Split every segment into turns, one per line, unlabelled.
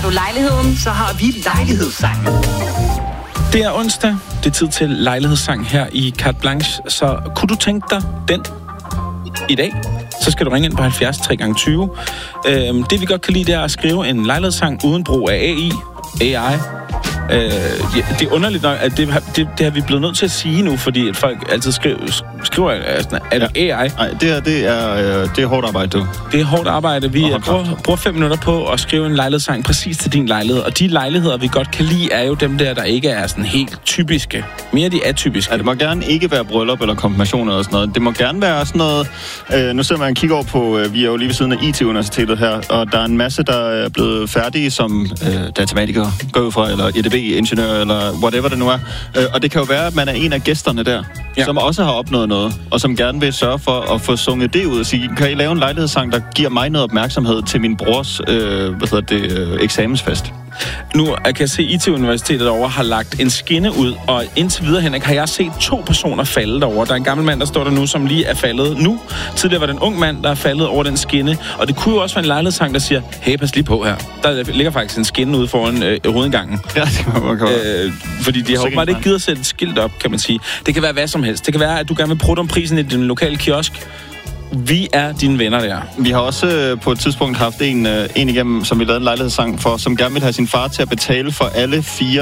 du lejligheden, så har vi lejlighedssangen.
Det er onsdag. Det er tid til lejlighedssang her i Carte Blanche. Så kunne du tænke dig den i dag, så skal du ringe ind på 70 3x20. Det vi godt kan lide, det er at skrive en lejlighedssang uden brug af AI. Det er underligt nok, at det har vi blevet nødt til at sige nu, fordi at folk altid skriver er det AI?
Nej, det er hårdt arbejde, du.
Det er hårdt arbejde. Vi bruger 5 minutter på at skrive en lejlighedssang præcis til din lejlighed. Og de lejligheder, vi godt kan lide, er jo dem der ikke er sådan helt typiske. Mere de atypiske.
Ja, det må gerne ikke være bryllup eller konfirmationer og sådan noget. Det må gerne være sådan noget... nu ser man kigge over på... vi er jo lige ved siden af IT-universitetet her, og der er en masse, der er blevet færdige som datamatikere, går ud fra, eller EDB-ingeniør, eller whatever det nu er. Og det kan jo være, at man er en af gæsterne der, som også har opnået noget, og som gerne vil sørge for at få sunget det ud og sige, kan I lave en lejlighedssang, der giver mig noget opmærksomhed til min brors eksamensfest?
Nu kan jeg se, at IT-universitetet derovre har lagt en skinne ud, og indtil videre, Henrik, har jeg set 2 personer falde derovre. Der er en gammel mand, der står der nu, som lige er faldet nu. Tidligere var det en ung mand, der er faldet over den skinne, og det kunne jo også være en lejlighedssang, der siger, hey, pas lige på her. Der ligger faktisk en skinne ude foran hovedindgangen.
Ja, det kan man godt.
Fordi de har jo bare ikke givet at sætte et skilt op, kan man sige. Det kan være hvad som helst. Det kan være, at du gerne vil prutte om prisen i din lokale kiosk. Vi er dine venner der.
Vi har også på et tidspunkt haft en igennem, som vi lavede en lejlighedssang for, som gerne ville have sin far til at betale for alle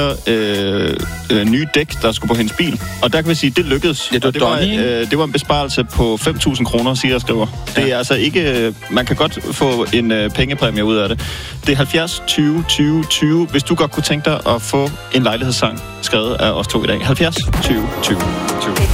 4 nye dæk, der skulle på hendes bil. Og der kan vi sige, det lykkedes.
Ja,
det var en besparelse på 5.000 kroner, siger jeg skriver. Ja. Det er altså ikke... Man kan godt få en pengepræmie ud af det. Det er 70 20 20 20, hvis du godt kunne tænke dig at få en lejlighedssang skrevet af os 2 i dag. 70 20 20 20.